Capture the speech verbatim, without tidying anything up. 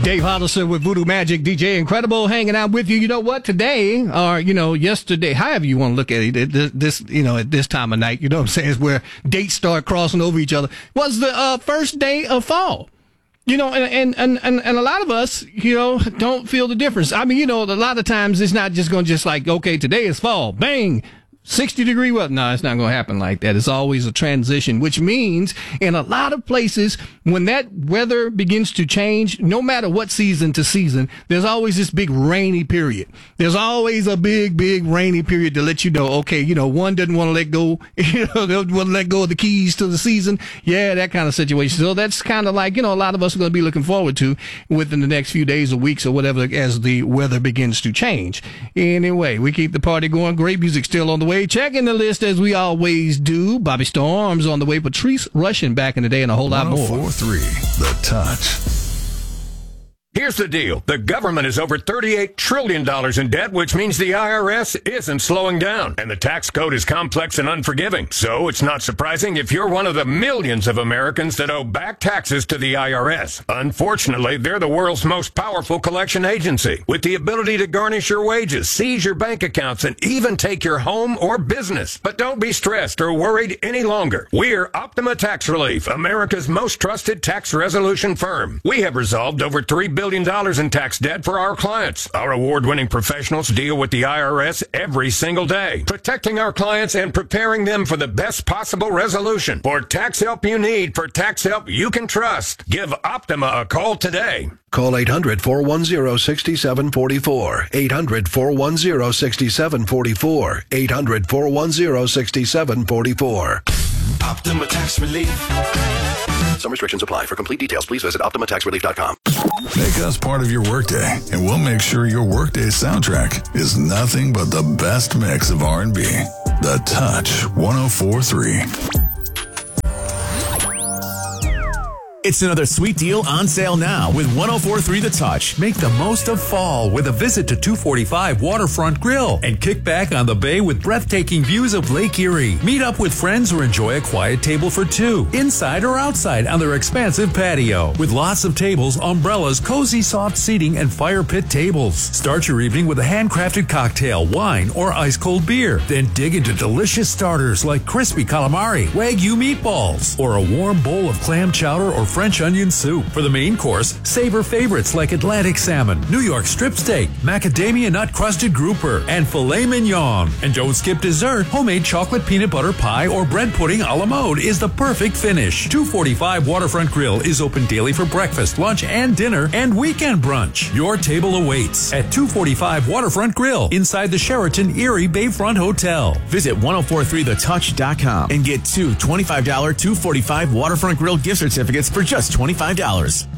Dave Hollister with Voodoo Magic, D J Incredible, hanging out with you. You know what? Today, or, you know, yesterday, however you want to look at it, this, this, you know, at this time of night, you know what I'm saying, is where dates start crossing over each other, was the uh, first day of fall. You know, and, and, and, and a lot of us, you know, don't feel the difference. I mean, you know, a lot of times it's not just going to just like, okay, today is fall, bang, sixty degree weather. No, it's not going to happen like that. It's always a transition, which means in a lot of places, when that weather begins to change, no matter what season to season, there's always this big rainy period. There's always a big, big rainy period to let you know, okay, you know, one doesn't want to let go, you know, they don't want to let go of the keys to the season. Yeah, that kind of situation. So that's kind of like, you know, a lot of us are going to be looking forward to within the next few days or weeks or whatever as the weather begins to change. Anyway, we keep the party going. Great music still on the way. Checking the list as we always do. Bobby Storms on the way. Patrice Rushen back in the day and a whole lot more. one oh four point three The Touch. Here's the deal. The government is over thirty-eight trillion dollars in debt, which means the I R S isn't slowing down. And the tax code is complex and unforgiving. So it's not surprising if you're one of the millions of Americans that owe back taxes to the I R S. Unfortunately, they're the world's most powerful collection agency, with the ability to garnish your wages, seize your bank accounts, and even take your home or business. But don't be stressed or worried any longer. We're Optima Tax Relief, America's most trusted tax resolution firm. We have resolved over three billion dollars in tax debt for our clients. Our award-winning professionals deal with the I R S every single day, protecting our clients and preparing them for the best possible resolution. For tax help you need, for tax help you can trust, give Optima a call today. Call eight hundred, four one zero, six seven four four. eight hundred, four one zero, six seven four four. eight hundred, four one zero, six seven four four. Optima Tax Relief. Some restrictions apply. For complete details, please visit Optima Tax Relief dot com. Make us part of your workday, and we'll make sure your workday soundtrack is nothing but the best mix of R and B. The Touch one oh four point three. It's another sweet deal on sale now with one oh four point three The Touch. Make the most of fall with a visit to two forty-five Waterfront Grill and kick back on the bay with breathtaking views of Lake Erie. Meet up with friends or enjoy a quiet table for two, inside or outside on their expansive patio. With lots of tables, umbrellas, cozy soft seating, and fire pit tables. Start your evening with a handcrafted cocktail, wine, or ice-cold beer. Then dig into delicious starters like crispy calamari, Wagyu meatballs, or a warm bowl of clam chowder or French onion soup. For the main course, savor favorites like Atlantic salmon, New York strip steak, macadamia nut crusted grouper, and filet mignon. And don't skip dessert. Homemade chocolate peanut butter pie or bread pudding a la mode is the perfect finish. two forty-five Waterfront Grill is open daily for breakfast, lunch, and dinner, and weekend brunch. Your table awaits at two forty-five Waterfront Grill inside the Sheraton Erie Bayfront Hotel. Visit ten forty-three the touch dot com and get two twenty-five dollars two forty-five Waterfront Grill gift certificates for just twenty-five dollars.